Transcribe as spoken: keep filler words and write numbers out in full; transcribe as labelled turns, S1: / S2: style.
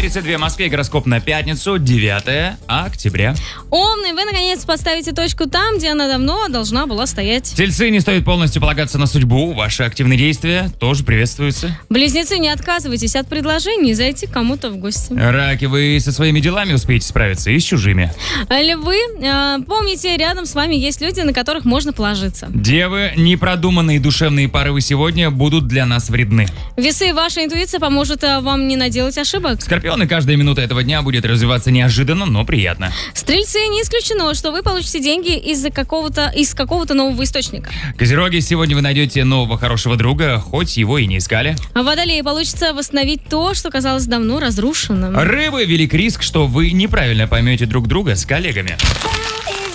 S1: тридцать две в Москве. Гороскоп на пятницу, девятое октября.
S2: Умный, вы наконец поставите точку там, где она давно должна была стоять.
S1: Тельцы, не стоит полностью полагаться на судьбу. Ваши активные действия тоже приветствуются.
S2: Близнецы, не отказывайтесь от предложений зайти к кому-то в гости.
S1: Раки, вы со своими делами успеете справиться и с чужими.
S2: Львы, э, помните, рядом с вами есть люди, на которых можно положиться.
S1: Девы, непродуманные душевные порывы сегодня будут для нас вредны.
S2: Весы, ваша интуиция поможет э, вам не наделать ошибок.
S1: Скорпионы, каждая минута этого дня будет развиваться неожиданно, но приятно.
S2: Стрельцы, не исключено, что вы получите деньги из-за какого-то, из какого-то нового источника.
S1: Козероги, сегодня вы найдете нового хорошего друга, хоть его и не искали.
S2: Водолеи, получится восстановить то, что казалось давно разрушенным.
S1: Рыбы, велик риск, что вы неправильно поймете друг друга с коллегами.